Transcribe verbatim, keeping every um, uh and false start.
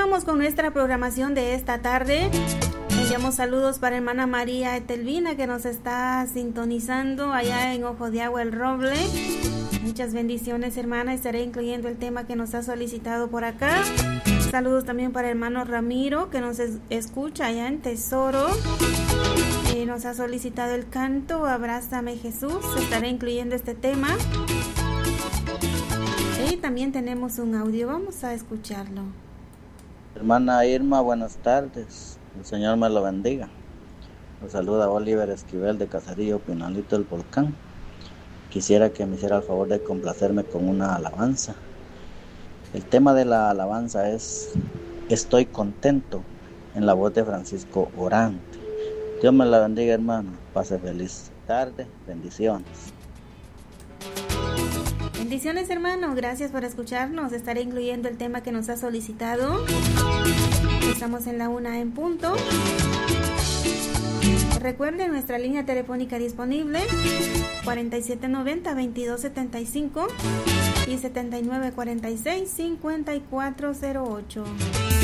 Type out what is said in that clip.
Continuamos con nuestra programación de esta tarde. Enviamos saludos para hermana María Etelvina, que nos está sintonizando allá en Ojo de Agua, El Roble. Muchas bendiciones, hermana. Estaré incluyendo el tema que nos ha solicitado por acá. Saludos también para el hermano Ramiro, que nos es- escucha allá en Tesoro. Eh, nos ha solicitado el canto Abrázame Jesús. Estaré incluyendo este tema. Y también tenemos un audio. Vamos a escucharlo. Hermana Irma, buenas tardes. El Señor me lo bendiga. Los saluda Oliver Esquivel de Caserío Pinalito del Volcán. Quisiera que me hiciera el favor de complacerme con una alabanza. El tema de la alabanza es Estoy contento, en la voz de Francisco Orante. Dios me la bendiga, hermano. Pase feliz tarde. Bendiciones. Bendiciones, hermano. Gracias por escucharnos. Estaré incluyendo el tema que nos ha solicitado. Estamos en la una en punto. Recuerden nuestra línea telefónica disponible cuarenta y siete noventa, veintidós setenta y cinco y setenta y nueve cuarenta y seis, cincuenta y cuatro cero ocho.